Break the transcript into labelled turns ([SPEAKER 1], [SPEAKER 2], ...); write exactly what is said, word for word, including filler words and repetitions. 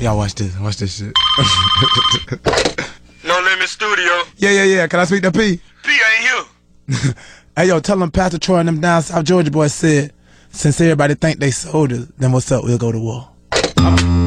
[SPEAKER 1] Y'all watch this. Watch this shit.
[SPEAKER 2] No Limit Studio.
[SPEAKER 1] Yeah, yeah, yeah. Can I speak to P?
[SPEAKER 2] P ain't here.
[SPEAKER 1] Hey, yo, tell them Pastor Troy and them down South Georgia boys said, since everybody think they soldiers, then what's up? We'll go to war.